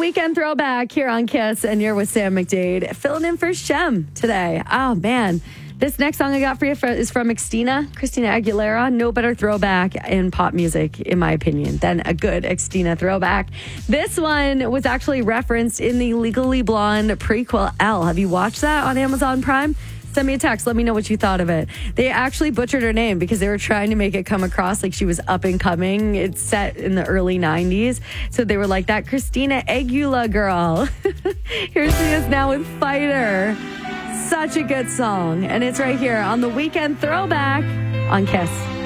Weekend Throwback here on Kiss, and you're with Sam McDade, filling in for Shem today. Oh, man. This next song I got for you is from Christina Aguilera. No better throwback in pop music, in my opinion, than a good Christina throwback. This one was actually referenced in the Legally Blonde prequel Elle. Have you watched that on Amazon Prime? Send me a text. Let me know what you thought of it. They actually butchered her name because they were trying to make it come across like she was up and coming. It's set in the early 90s. So they were like, that Christina Aguilera girl. Here she is now with Fighter. Such a good song. And it's right here on the Weekend Throwback on Kiss.